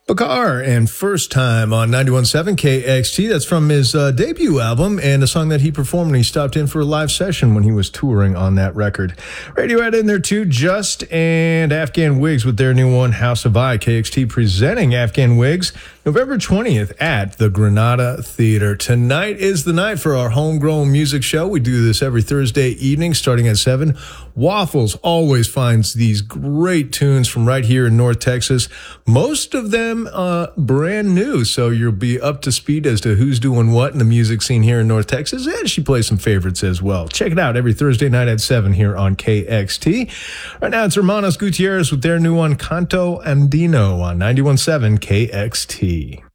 Bakar and First Time on 91.7 KXT. That's from his debut album and a song that he performed when he stopped in for a live session when he was touring on that record. Radiohead in there too, Just and Afghan Wigs with their new one, House of I. KXT presenting Afghan Wigs November 20th at the Granada Theater. Tonight is the night for our homegrown music show. We do this every Thursday evening starting at 7. Waffles always finds these great tunes from right here in North Texas. Most of them brand new, so you'll be up to speed as to who's doing what in the music scene here in North Texas, and she plays some favorites as well. Check it out every Thursday night at 7 here on KXT. Right now it's Hermanos Gutierrez with their new one, Canto Andino on 91.7 KXT.